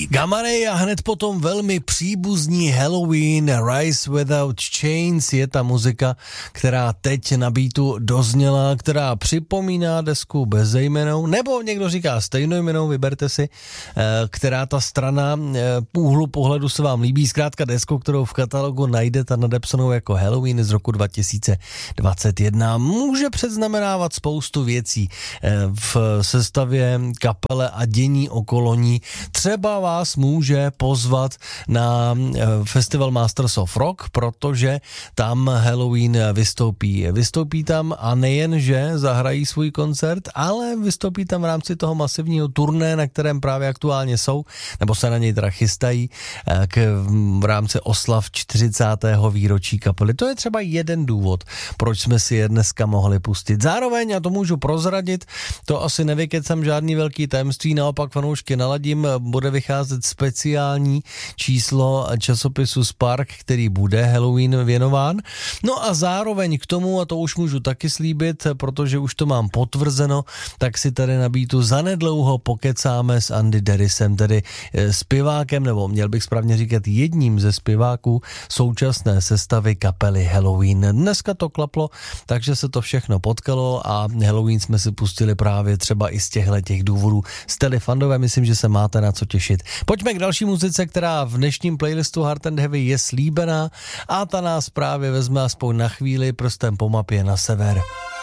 Gamma Ray a hned potom velmi příbuzný Halloween, Rise Without Chains je ta muzika, která teď na beatu dozněla, která připomíná desku bezejmennou, nebo někdo říká stejnojmennou, vyberte si, která ta strana úhlu pohledu se vám líbí, zkrátka desku, kterou v katalogu najdete nadepsanou jako Halloween z roku 2021. Může předznamenávat spoustu věcí v sestavě kapele a dění okolo ní. Třeba vás může pozvat na festival Masters of Rock, protože tam Halloween vystoupí. Vystoupí tam a nejen, že zahrají svůj koncert, ale vystoupí tam v rámci toho masivního turné, na kterém právě aktuálně jsou, nebo se na něj teda chystají v rámci oslav 40. výročí kapely. To je třeba jeden důvod, proč jsme si je dneska mohli pustit. Zároveň, já to můžu prozradit, to asi nevykecám žádný velký tajemství, naopak fanoušky naladím, bude vycházet speciální číslo časopisu Spark, který bude Halloween věnován. No a zároveň k tomu, a to už můžu taky slíbit, protože už to mám potvrzeno, tak si tady na beatu zanedlouho pokecáme s Andy Derisem, tedy zpěvákem, nebo měl bych správně říkat jedním ze zpěváků současné sestavy kapely Halloween. Dneska to klaplo, takže se to všechno potkalo a Halloween jsme si pustili právě třeba i z těch důvodů. Jste-li fandové, myslím, že se máte na co těšit. Pojďme k další muzice, která v dnešním playlistu Hard and Heavy je slíbená a ta nás právě vezme aspoň na chvíli prstem po mapě na sever.